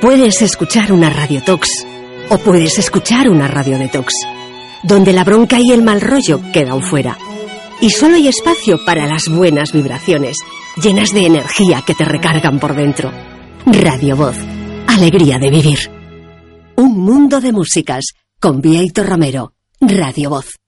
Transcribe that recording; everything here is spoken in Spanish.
Puedes escuchar una radiotox o puedes escuchar una radiodetox, donde la bronca y el mal rollo quedan fuera. Y solo hay espacio para las buenas vibraciones, llenas de energía que te recargan por dentro. Radio Voz, alegría de vivir. Un mundo de músicas, con Víctor Romero. Radio Voz.